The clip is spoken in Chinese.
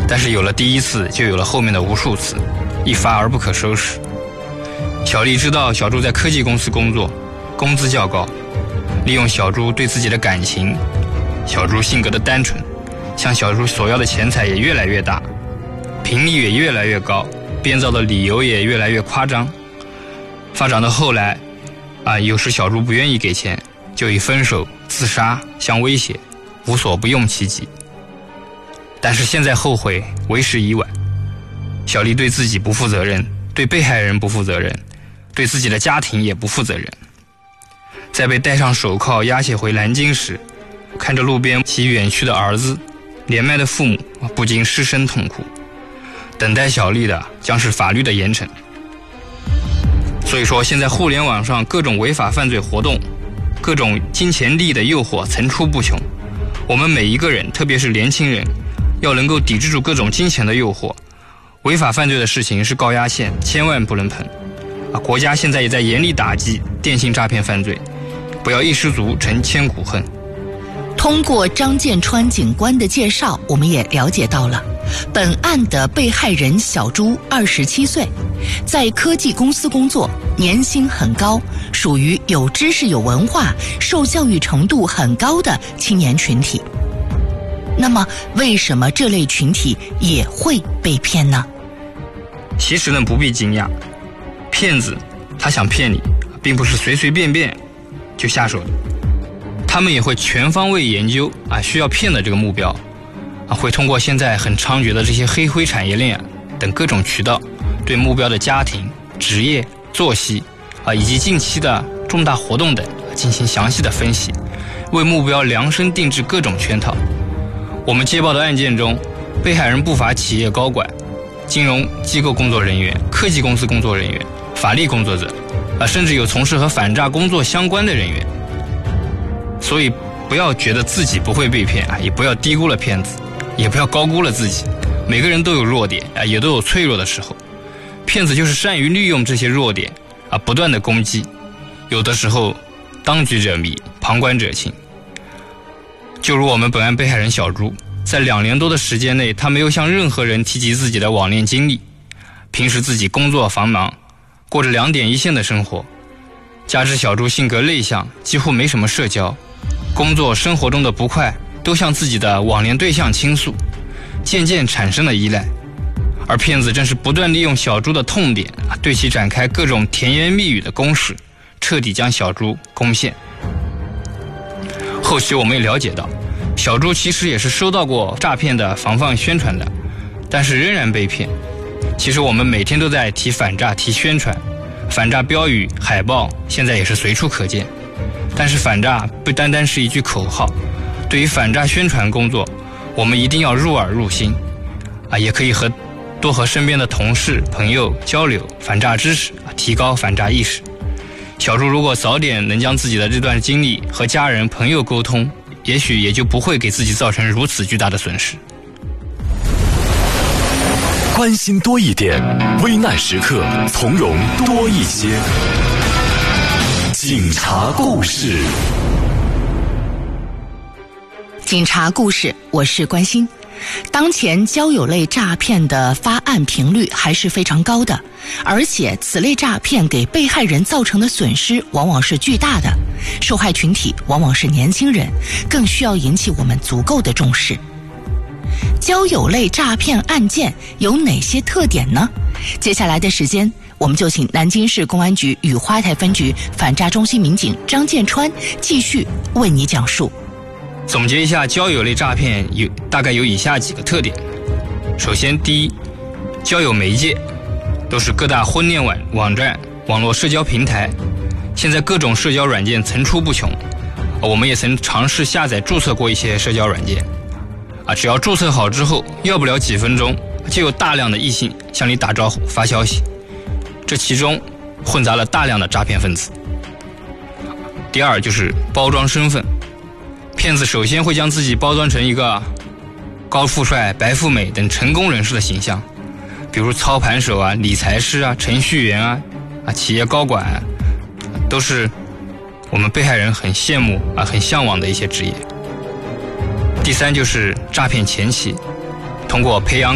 但是有了第一次，就有了后面的无数次，一发而不可收拾。小丽知道小朱在科技公司工作，工资较高，利用小朱对自己的感情，小朱性格的单纯，向小朱索要的钱财也越来越大，频率也越来越高，编造的理由也越来越夸张。发展到后来有时小朱不愿意给钱，就以分手、自杀相威胁，无所不用其极。但是现在后悔为时已晚，小丽对自己不负责任，对被害人不负责任，对自己的家庭也不负责任。在被戴上手铐押解回南京时，看着路边其远去的儿子，年迈的父母不禁失声痛哭。等待小丽的将是法律的严惩。所以说，现在互联网上各种违法犯罪活动，各种金钱利益的诱惑层出不穷。我们每一个人，特别是年轻人，要能够抵制住各种金钱的诱惑。违法犯罪的事情是高压线，千万不能碰。国家现在也在严厉打击电信诈骗犯罪，不要一失足成千古恨。 通过张建川警官的介绍，我们也了解到了本案的被害人小朱27岁，在科技公司工作，年薪很高，属于有知识有文化、受教育程度很高的青年群体。那么为什么这类群体也会被骗呢？ 其实呢，不必惊讶，骗子他想骗你，并不是随随便便就下手的，他们也会全方位研究需要骗的这个目标，会通过现在很猖獗的这些黑灰产业链等各种渠道，对目标的家庭、职业、作息以及近期的重大活动等进行详细的分析，为目标量身定制各种圈套。我们接报的案件中，被害人不乏企业高管、金融机构工作人员、科技公司工作人员、法律工作者甚至有从事和反诈工作相关的人员。所以不要觉得自己不会被骗也不要低估了骗子，也不要高估了自己。每个人都有弱点也都有脆弱的时候，骗子就是善于利用这些弱点不断的攻击。有的时候当局者迷，旁观者清。就如我们本案被害人小朱，在2年多的时间内，他没有向任何人提及自己的网恋经历，平时自己工作繁忙，过着2点一线的生活，加之小朱性格内向，几乎没什么社交，工作生活中的不快都向自己的网恋对象倾诉，渐渐产生了依赖。而骗子正是不断利用小朱的痛点对其展开各种甜言蜜语的攻势，彻底将小朱攻陷。后续我们也了解到，小朱其实也是收到过诈骗的防范宣传的，但是仍然被骗。其实我们每天都在提反诈、提宣传，反诈标语、海报现在也是随处可见。但是反诈不单单是一句口号，对于反诈宣传工作，我们一定要入耳入心也可以多和身边的同事、朋友交流反诈知识，提高反诈意识。小朱如果早点能将自己的这段经历和家人朋友沟通，也许也就不会给自己造成如此巨大的损失。 关心多一点，危难时刻从容多一些。警察故事， 警察故事，我是关心。当前交友类诈骗的发案频率还是非常高的，而且此类诈骗给被害人造成的损失往往是巨大的，受害群体往往是年轻人，更需要引起我们足够的重视。交友类诈骗案件有哪些特点呢？接下来的时间，我们就请南京市公安局雨花台分局反诈中心民警张建川继续为你讲述。 总结一下交友类诈骗大概有以下几个特点。首先，第一，交友媒介都是各大婚恋网站、网络社交平台，现在各种社交软件层出不穷，我们也曾尝试下载注册过一些社交软件只要注册好之后，要不了几分钟就有大量的异性向你打招呼发消息，这其中混杂了大量的诈骗分子。第二，就是包装身份，骗子首先会将自己包装成一个高富帅、白富美等成功人士的形象，比如操盘手理财师程序员企业高管都是我们被害人很羡慕很向往的一些职业。第三，就是诈骗前期，通过培养